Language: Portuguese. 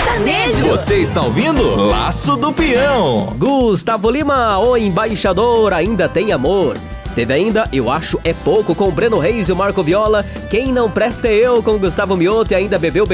sertanejo. Você está ouvindo Laço do Peão. Gustavo Lima, o embaixador, ainda tem amor. Teve ainda Eu Acho É Pouco com Breno Reis e o Marco Viola. Quem Não Presta É Eu com Gustavo Mioto e ainda Bebeu